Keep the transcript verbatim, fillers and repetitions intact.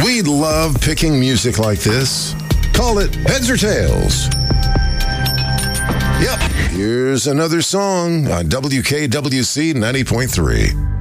We love picking music like this. Call it Heads or Tails. Yep, here's another song on W K W C ninety point three.